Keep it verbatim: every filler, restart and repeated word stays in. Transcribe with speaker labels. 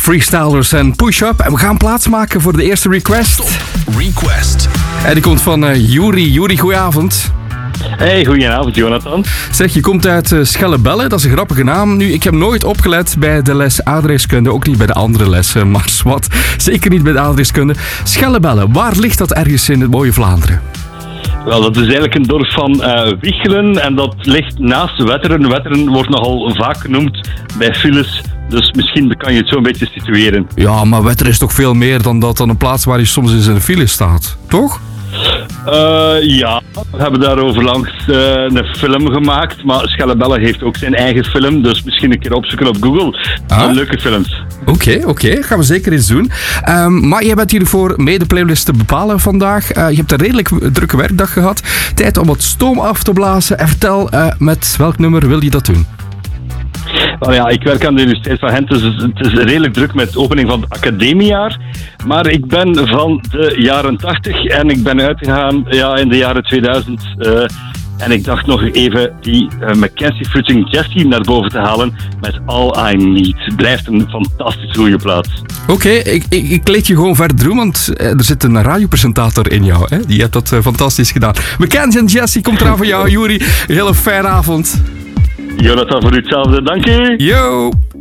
Speaker 1: Freestylers en Push-Up. En we gaan plaatsmaken voor de eerste request.
Speaker 2: Top request.
Speaker 1: En die komt van uh, Juri. Juri, goedenavond.
Speaker 3: Hey, goedenavond Jonathan.
Speaker 1: Zeg, je komt uit uh, Schellebelle, dat is een grappige naam. Nu, ik heb nooit opgelet bij de les aardrijkskunde, ook niet bij de andere lessen, maar wat, zeker niet bij de aardrijkskunde. Schellebelle, waar ligt dat ergens in het mooie Vlaanderen?
Speaker 3: Wel, dat is eigenlijk een dorp van uh, Wichelen en dat ligt naast Wetteren. Wetteren wordt nogal vaak genoemd bij files, dus misschien kan je het zo een beetje situeren.
Speaker 1: Ja, maar Wetteren is toch veel meer dan dat, dan een plaats waar je soms in zijn file staat, toch?
Speaker 3: Uh, ja, we hebben daarover langs uh, een film gemaakt, maar Schellebelle heeft ook zijn eigen film, dus misschien een keer opzoeken op Google.
Speaker 1: Ah?
Speaker 3: Een leuke films.
Speaker 1: Oké, okay, oké, okay. Gaan we zeker eens doen. Um, maar jij bent hier voor mee de playlist te bepalen vandaag. Uh, je hebt een redelijk drukke werkdag gehad. Tijd om wat stoom af te blazen. En vertel, uh, met welk nummer wil je dat doen?
Speaker 3: Nou ja, ik werk aan de Universiteit van Gent, dus het is redelijk druk met de opening van het academiejaar. Maar ik ben van de jaren tachtig en ik ben uitgegaan ja, in de jaren tweeduizend. Uh, en ik dacht nog even die uh, Mackenzie Footing Jessie naar boven te halen met All I Need. Het blijft een fantastisch goede plaats.
Speaker 1: Oké, okay, ik, ik, ik leed je gewoon verder doen, want uh, er zit een radiopresentator in jou. Hè? Die hebt dat uh, fantastisch gedaan. Mackenzie en Jessie komt eraan voor jou, Juri. Een hele fijne avond.
Speaker 3: Jonathan, voor u hetzelfde. Dank je.
Speaker 1: Yo.